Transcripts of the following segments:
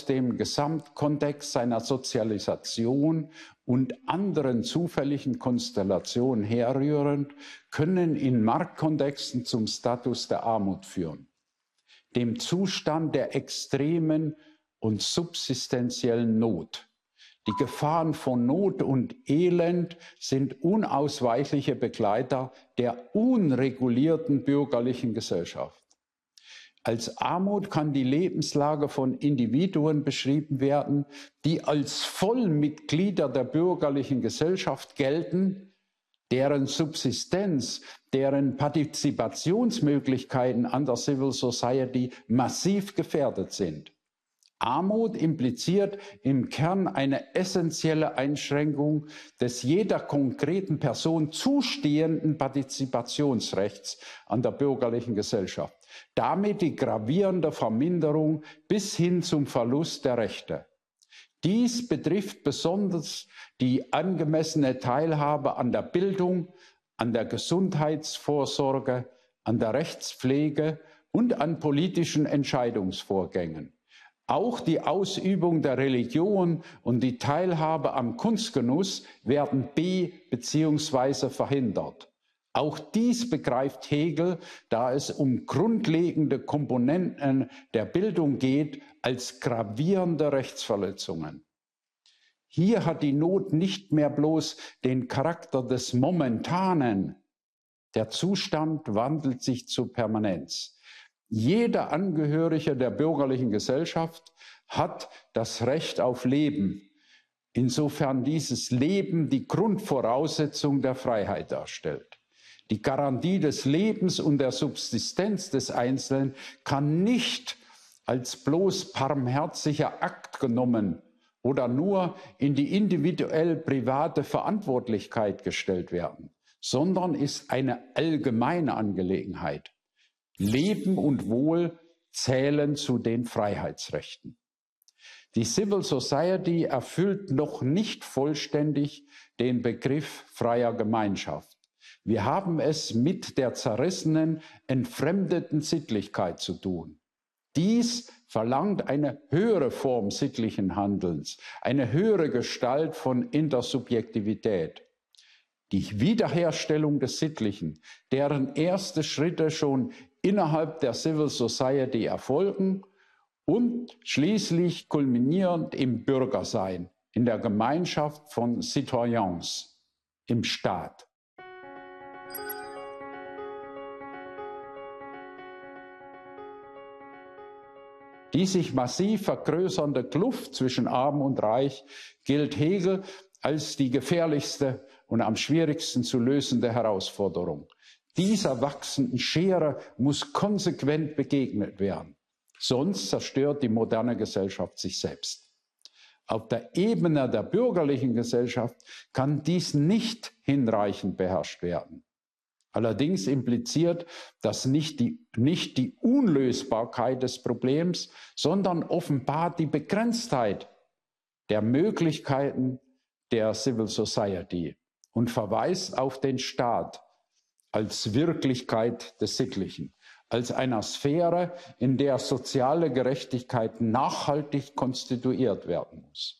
aus dem Gesamtkontext seiner Sozialisation und anderen zufälligen Konstellationen herrührend, können in Marktkontexten zum Status der Armut führen, dem Zustand der extremen und subsistenziellen Not. Die Gefahren von Not und Elend sind unausweichliche Begleiter der unregulierten bürgerlichen Gesellschaft. Als Armut kann die Lebenslage von Individuen beschrieben werden, die als Vollmitglieder der bürgerlichen Gesellschaft gelten, deren Subsistenz, deren Partizipationsmöglichkeiten an der Civil Society massiv gefährdet sind. Armut impliziert im Kern eine essentielle Einschränkung des jeder konkreten Person zustehenden Partizipationsrechts an der bürgerlichen Gesellschaft. Damit die gravierende Verminderung bis hin zum Verlust der Rechte. Dies betrifft besonders die angemessene Teilhabe an der Bildung, an der Gesundheitsvorsorge, an der Rechtspflege und an politischen Entscheidungsvorgängen. Auch die Ausübung der Religion und die Teilhabe am Kunstgenuss werden bzw. verhindert. Auch dies begreift Hegel, da es um grundlegende Komponenten der Bildung geht, als gravierende Rechtsverletzungen. Hier hat die Not nicht mehr bloß den Charakter des Momentanen. Der Zustand wandelt sich zur Permanenz. Jeder Angehörige der bürgerlichen Gesellschaft hat das Recht auf Leben, insofern dieses Leben die Grundvoraussetzung der Freiheit darstellt. Die Garantie des Lebens und der Subsistenz des Einzelnen kann nicht als bloß barmherziger Akt genommen oder nur in die individuell private Verantwortlichkeit gestellt werden, sondern ist eine allgemeine Angelegenheit. Leben und Wohl zählen zu den Freiheitsrechten. Die Civil Society erfüllt noch nicht vollständig den Begriff freier Gemeinschaft. Wir haben es mit der zerrissenen, entfremdeten Sittlichkeit zu tun. Dies verlangt eine höhere Form sittlichen Handelns, eine höhere Gestalt von Intersubjektivität. Die Wiederherstellung des Sittlichen, deren erste Schritte schon innerhalb der Civil Society erfolgen und schließlich kulminierend im Bürgersein, in der Gemeinschaft von Citoyens, im Staat. Die sich massiv vergrößernde Kluft zwischen Arm und Reich gilt Hegel als die gefährlichste und am schwierigsten zu lösende Herausforderung. Dieser wachsenden Schere muss konsequent begegnet werden. Sonst zerstört die moderne Gesellschaft sich selbst. Auf der Ebene der bürgerlichen Gesellschaft kann dies nicht hinreichend beherrscht werden. Allerdings impliziert das nicht die Unlösbarkeit des Problems, sondern offenbart die Begrenztheit der Möglichkeiten der Civil Society und verweist auf den Staat als Wirklichkeit des Sittlichen, als einer Sphäre, in der soziale Gerechtigkeit nachhaltig konstituiert werden muss.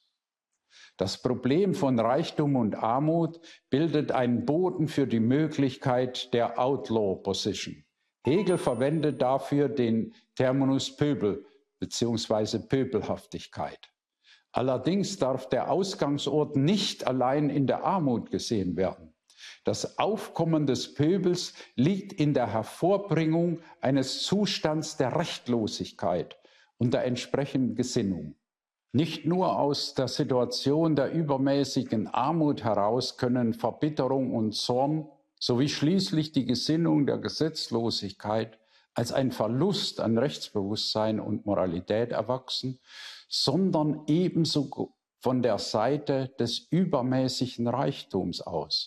Das Problem von Reichtum und Armut bildet einen Boden für die Möglichkeit der Outlaw Position. Hegel verwendet dafür den Terminus Pöbel bzw. Pöbelhaftigkeit. Allerdings darf der Ausgangsort nicht allein in der Armut gesehen werden. Das Aufkommen des Pöbels liegt in der Hervorbringung eines Zustands der Rechtlosigkeit und der entsprechenden Gesinnung. Nicht nur aus der Situation der übermäßigen Armut heraus können Verbitterung und Zorn sowie schließlich die Gesinnung der Gesetzlosigkeit als ein Verlust an Rechtsbewusstsein und Moralität erwachsen, sondern ebenso von der Seite des übermäßigen Reichtums aus.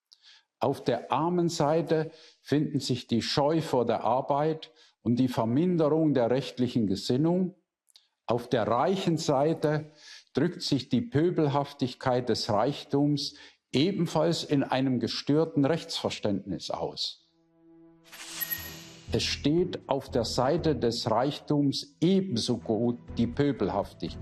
Auf der armen Seite finden sich die Scheu vor der Arbeit und die Verminderung der rechtlichen Gesinnung. Auf der reichen Seite drückt sich die Pöbelhaftigkeit des Reichtums ebenfalls in einem gestörten Rechtsverständnis aus. Es steht auf der Seite des Reichtums ebenso gut die Pöbelhaftigkeit.